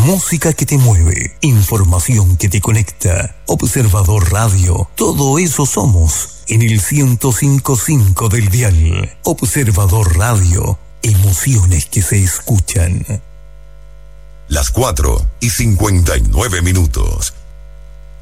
música que te mueve, información que te conecta. Observador Radio, todo eso somos en el 105.5 del dial. Observador Radio, emociones que se escuchan. Las 4:59.